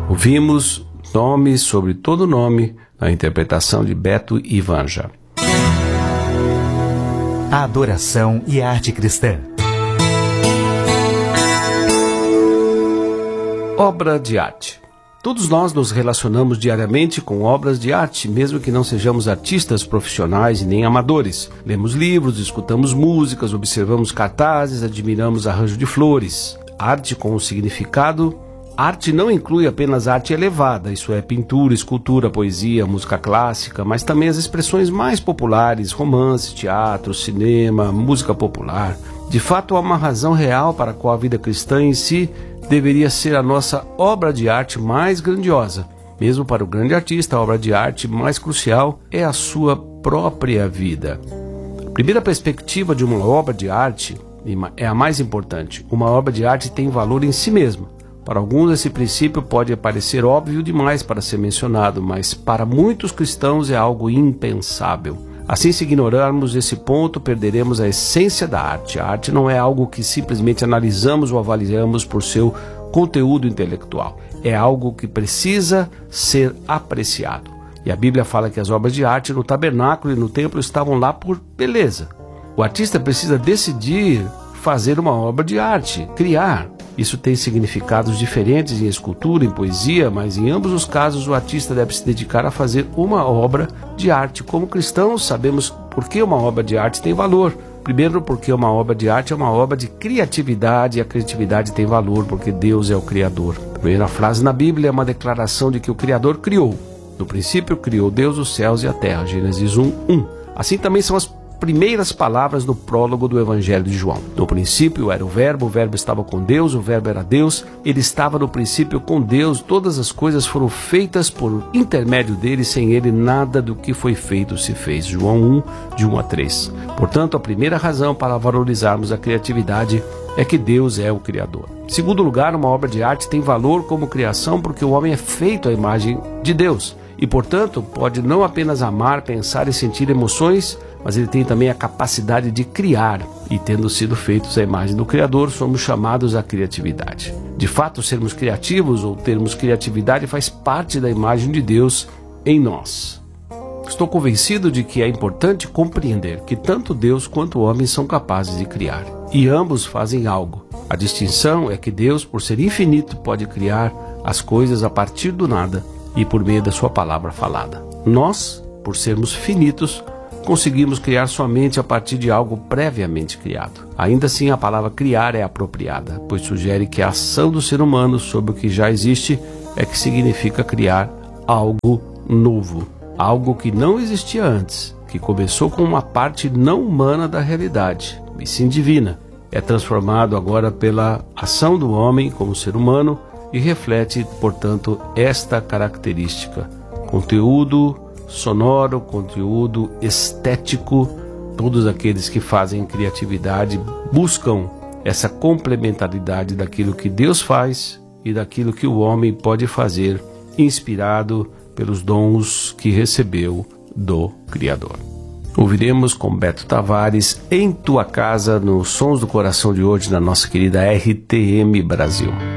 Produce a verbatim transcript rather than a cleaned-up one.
Ouvimos Nome sobre todo nome, na interpretação de Beto e Vanja. A adoração e a arte cristã. Obra de arte. Todos nós nos relacionamos diariamente com obras de arte, mesmo que não sejamos artistas profissionais e nem amadores. Lemos livros, escutamos músicas, observamos cartazes, admiramos arranjo de flores. Arte com um significado. Arte não inclui apenas arte elevada, isso é, pintura, escultura, poesia, música clássica, mas também as expressões mais populares, romance, teatro, cinema, música popular. De fato, há uma razão real para a qual a vida cristã em si deveria ser a nossa obra de arte mais grandiosa. Mesmo para o grande artista, a obra de arte mais crucial é a sua própria vida. A primeira perspectiva de uma obra de arte é a mais importante. Uma obra de arte tem valor em si mesma. Para alguns, esse princípio pode parecer óbvio demais para ser mencionado, mas para muitos cristãos é algo impensável. Assim, se ignorarmos esse ponto, perderemos a essência da arte. A arte não é algo que simplesmente analisamos ou avaliamos por seu conteúdo intelectual. É algo que precisa ser apreciado. E a Bíblia fala que as obras de arte no tabernáculo e no templo estavam lá por beleza. O artista precisa decidir fazer uma obra de arte, criar. Isso tem significados diferentes em escultura, em poesia, mas em ambos os casos o artista deve se dedicar a fazer uma obra de arte. Como cristãos, sabemos por que uma obra de arte tem valor. Primeiro, porque uma obra de arte é uma obra de criatividade, e a criatividade tem valor porque Deus é o Criador. A primeira frase na Bíblia é uma declaração de que o Criador criou. No princípio, criou Deus os céus e a terra. Gênesis um, um. Assim também são as primeiras palavras no prólogo do Evangelho de João. No princípio era o Verbo, o Verbo estava com Deus, o Verbo era Deus, ele estava no princípio com Deus, todas as coisas foram feitas por intermédio dele, sem ele nada do que foi feito se fez. João um, de um a três. Portanto, a primeira razão para valorizarmos a criatividade é que Deus é o Criador. Em segundo lugar, uma obra de arte tem valor como criação porque o homem é feito à imagem de Deus e, portanto, pode não apenas amar, pensar e sentir emoções, mas ele tem também a capacidade de criar. E tendo sido feitos à imagem do Criador, somos chamados à criatividade. De fato, sermos criativos ou termos criatividade faz parte da imagem de Deus em nós. Estou convencido de que é importante compreender que tanto Deus quanto o homem são capazes de criar. E ambos fazem algo. A distinção é que Deus, por ser infinito, pode criar as coisas a partir do nada e por meio da sua palavra falada. Nós, por sermos finitos, conseguimos criar somente a partir de algo previamente criado. Ainda assim, a palavra criar é apropriada, pois sugere que a ação do ser humano sobre o que já existe é que significa criar algo novo, algo que não existia antes, que começou com uma parte não humana da realidade, e sim divina. É transformado agora pela ação do homem como ser humano e reflete, portanto, esta característica: conteúdo sonoro, conteúdo estético. Todos aqueles que fazem criatividade buscam essa complementaridade daquilo que Deus faz e daquilo que o homem pode fazer, inspirado pelos dons que recebeu do Criador. Ouviremos com Beto Tavares Em Tua Casa, nos Sons do Coração de hoje, na nossa querida R T M Brasil.